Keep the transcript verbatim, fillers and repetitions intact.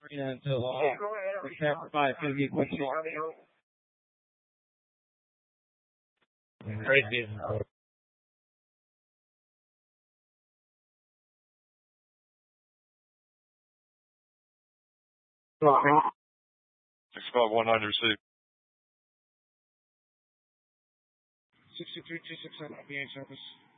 three nine two. The Camper five fifty. What's your crazy? six five one nine receive. sixty-three two six seven, V A service.